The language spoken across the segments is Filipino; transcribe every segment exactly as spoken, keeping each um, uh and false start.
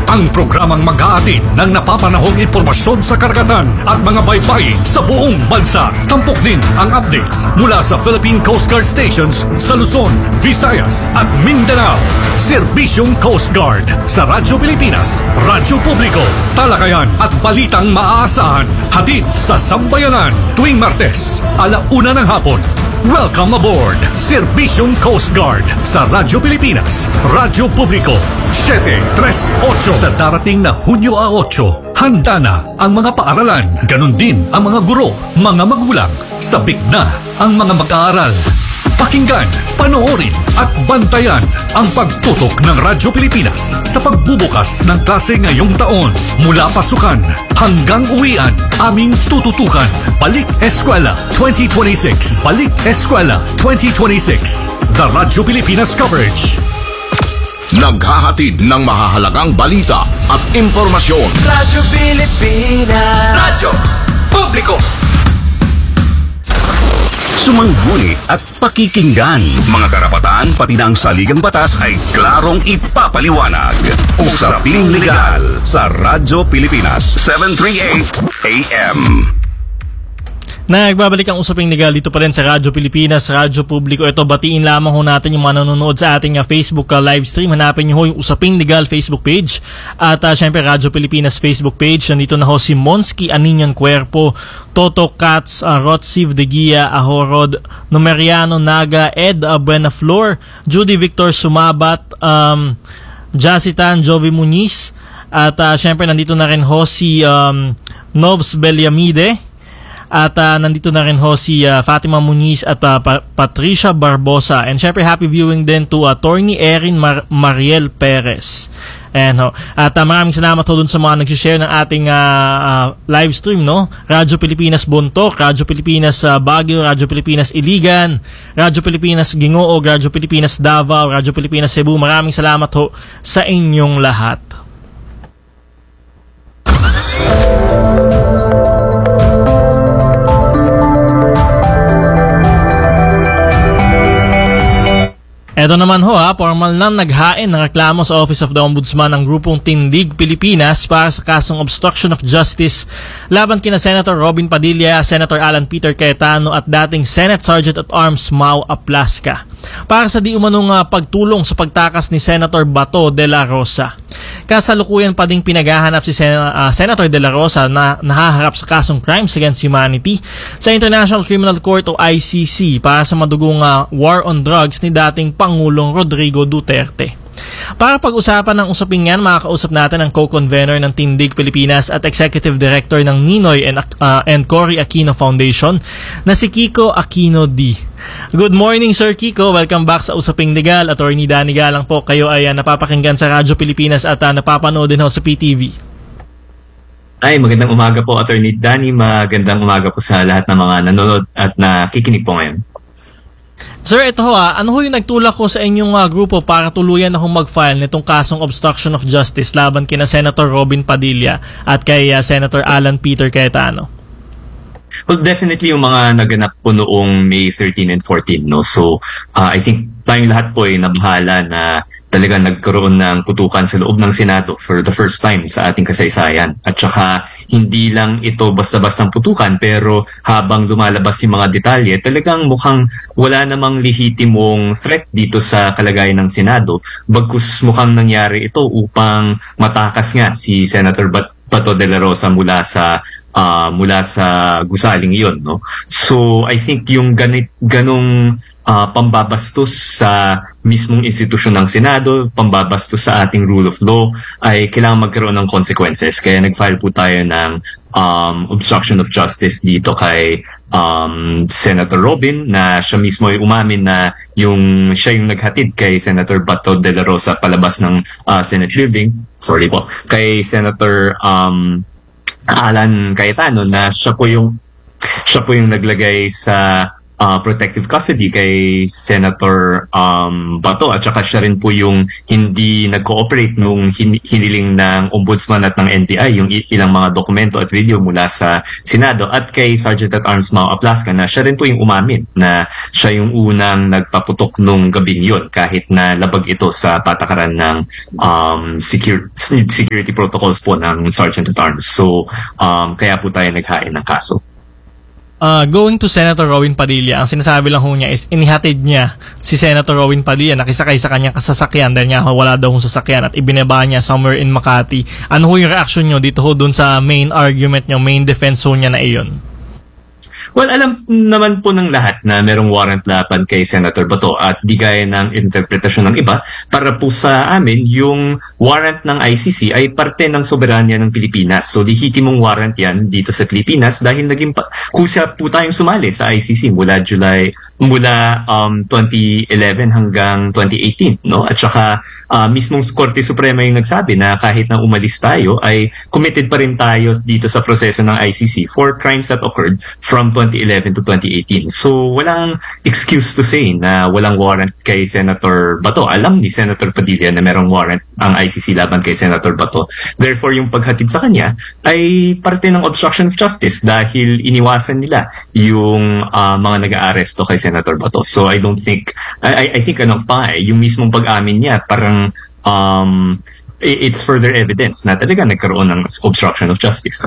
Ang programang mag-aatid ng napapanahong impormasyon sa karagatan at mga baybayin sa buong bansa. Tampok din ang updates mula sa Philippine Coast Guard stations sa Luzon, Visayas at Mindanao. Serbisyong Coast Guard sa Radyo Pilipinas, Radyo Publiko, talakayan at balitang maaasahan. Hatid sa Sambayanan tuwing Martes, alauna ng hapon. Welcome aboard! Serbisyong Coast Guard sa Radyo Pilipinas, Radyo Publiko, seven three eight. Sa darating na Hunyo eight, handa na ang mga paaralan. Ganon din ang mga guro, mga magulang. Sabik na ang mga mag-aaral. Pakinggan, panoorin at bantayan ang pagtutok ng Radyo Pilipinas sa pagbubukas ng klase ngayong taon. Mula pasukan hanggang uwian, aming tututukan. Balik Eskwela twenty twenty-six. Balik Eskwela twenty twenty-six. The Radyo Pilipinas coverage. Naghahatid ng mahahalagang balita at impormasyon. Radyo Pilipinas. Radyo Publiko. Sumangguni at pakikinggan. Mga karapatan pati na ang saligang batas ay klarong ipapaliwanag. Usaping Legal sa Radyo Pilipinas seven thirty-eight A M. Nagbabalik ang Usaping Legal dito pa rin sa Radyo Pilipinas, Radyo Publiko. Ito, batiin lamang ho natin yung mga nanonood sa ating uh, Facebook uh, live stream. Hanapin nyo ho yung Usaping Legal Facebook page. At uh, syempre, Radyo Pilipinas Facebook page. Nandito na ho si Monsky Aninian Cuerpo, Toto Katz, uh, Rotsiv De Gia, Ahorod, Numeriano Naga, Ed uh, Buenaflor, Judy Victor Sumabat, um, Jasitan Jovi Muniz. At uh, syempre, nandito na rin ho si um, Nobs Beliamide. At uh, nandito na rin ho si uh, Fatima Muniz at uh, pa- Patricia Barbosa. And syempre happy viewing din to Attorney Erin Mar- Mariel Perez. And, ho. At uh, maraming salamat ho dun sa mga nag-share ng ating uh, uh, live stream, no? Radyo Pilipinas Bontok, Radyo Pilipinas uh, Baguio, Radyo Pilipinas Iligan, Radyo Pilipinas Gingoog, Radyo Pilipinas Davao, Radyo Pilipinas Cebu. Maraming salamat ho sa inyong lahat. Eto naman ho ha, formal nang naghain ng reklamo sa Office of the Ombudsman ng grupong Tindig Pilipinas para sa kasong obstruction of justice laban kina Senator Robin Padilla, Senator Alan Peter Cayetano at dating Senate Sergeant at Arms Mau Aplasca para sa di umanong uh, pagtulong sa pagtakas ni Senator Bato de la Rosa. Kasalukuyan pa ding pinaghahanap si Sen- uh, Senator de la Rosa na nahaharap sa kasong crimes against humanity sa International Criminal Court o I C C para sa madugong uh, war on drugs ni dating Pangulong Rodrigo Duterte. Para pag-usapan ng usaping yan, makakausap natin ang co-convener ng Tindig Pilipinas at Executive Director ng Ninoy and, uh, and Cory Aquino Foundation na si Kiko Aquino D. Good morning, Sir Kiko. Welcome back sa Usaping Legal. Attorney Danny Galang po. Kayo ay uh, napapakinggan sa Radyo Pilipinas at uh, napapanood din ho sa P T V. Ay, magandang umaga po, Attorney Danny. Magandang umaga po sa lahat ng mga nanonood at nakikinig po ngayon. Sir, ito ho ah, ano ho yung nagtulak ko sa inyong uh, grupo para tuluyan akong mag-file nitong kasong obstruction of justice laban kina Senator Robin Padilla at kay uh, Senator Alan Peter Cayetano? Well, definitely yung mga naganap po noong May thirteen and fourteen, no? So, uh, I think tayong lahat po ay nabahala na talagang nagkaroon ng putukan sa loob ng Senado for the first time sa ating kasaysayan. At saka, hindi lang ito basta-bastang putukan, pero habang lumalabas yung mga detalye, talagang mukhang wala namang lehitimong threat dito sa kalagayan ng Senado. Bagkus mukhang nangyari ito upang matakas nga si Senator Bat- Bato de la Rosa mula sa uh, mula sa gusaling iyon, no? So I think yung ganit ganong uh, pambabastos sa mismong institusyon ng Senado, pambabastos sa ating rule of law ay kailangan magkaroon ng consequences. Kaya nag-file po tayo ng um, obstruction of justice dito kay um, Senator Robin na siya mismo ay umamin na yung siya yung naghatid kay Senator Bato de la Rosa palabas ng uh, Senate hearing. Sorry po. Kay Senator um, Alan Cayetano na siya po yung siya po yung naglagay sa uh, protective custody kay Senator um, Bato, at saka siya rin po yung hindi nag-cooperate nung hin- hiniling ng Ombudsman at ng N B I yung i- ilang mga dokumento at video mula sa Senado, at kay Sergeant at Arms Mau Aplasca na siya rin po yung umamin na siya yung unang nagpaputok nung gabing yun kahit na labag ito sa patakaran ng um, secure- security protocols po ng Sergeant at Arms. So um, kaya po tayo naghain ng kaso. Uh, going to Senator Robin Padilla, ang sinasabi lang ho niya is inihatid niya si Senator Robin Padilla, nakisakay sa kanyang kasasakyan dahil nga wala daw hong sasakyan at ibinaba niya somewhere in Makati. Ano ho yung reaction niyo dito ho dun sa main argument niyo, main defense ho niya na iyon? Well, alam naman po ng lahat na merong warrant laban kay Senator Bato at di gaya ng interpretasyon ng iba, para po sa amin, yung warrant ng I C C ay parte ng soberanya ng Pilipinas. So, lehitimong warrant yan dito sa Pilipinas dahil naging pa- kusa po tayong sumali sa I C C mula July, mula um, twenty eleven hanggang twenty eighteen, no? At saka uh, mismong Korte Suprema yung nagsabi na kahit na umalis tayo ay committed pa rin tayo dito sa proseso ng I C C for crimes that occurred from twenty eleven to twenty eighteen. So, walang excuse to say na walang warrant kay Senator Bato. Alam ni Senator Padilla na merong warrant ang I C C laban kay Senator Bato. Therefore, yung paghatid sa kanya ay parte ng obstruction of justice dahil iniwasan nila yung uh, mga nag-aaresto kay Senator Bato. So, I don't think, I, I think ano pa eh, yung mismong pag-amin niya, parang um, it's further evidence na talaga nagkaroon ng obstruction of justice.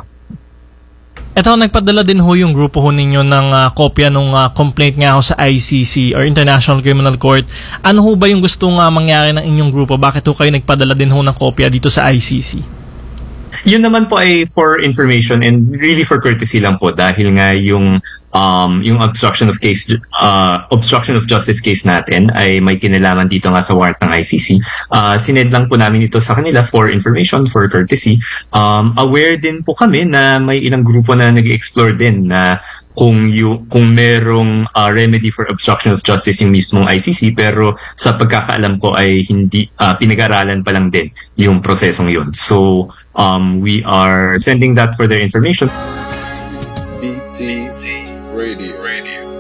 Ito, nagpadala din ho yung grupo ho ninyo ng uh, kopya ng uh, complaint nga ho sa I C C or International Criminal Court. Ano ho ba yung gusto nga mangyari ng inyong grupo? Bakit ho kayo nagpadala din ho ng kopya dito sa I C C? Yun naman po ay for information and really for courtesy lang po dahil nga yung um yung obstruction of case uh obstruction of justice case natin ay may kinalaman dito nga sa warrant ng I C C. Uh sinend lang po namin ito sa kanila for information, for courtesy. Um aware din po kami na may ilang grupo na nag-explore din na kung yung kung merong uh, remedy for obstruction of justice yung mismong I C C, pero sa pagkakaalam ko ay hindi uh, pinag-aralan pa lang din yung prosesong yun. So um we are sending that further information. D T Radio. Radio.